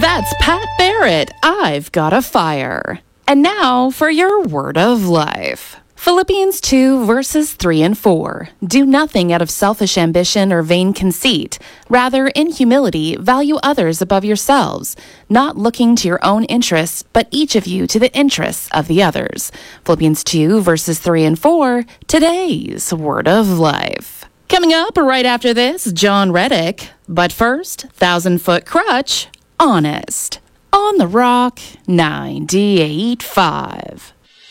That's Pat Barrett. I've got a fire. And now for your word of life. Philippians 2 verses 3 and 4. Do nothing out of selfish ambition or vain conceit. Rather, in humility, value others above yourselves, not looking to your own interests, but each of you to the interests of the others. Philippians 2 verses 3 and 4, today's word of life. Coming up right after this, John Reddick. But first, 1,000-Foot Crutch, Honest. On the Rock 98.5.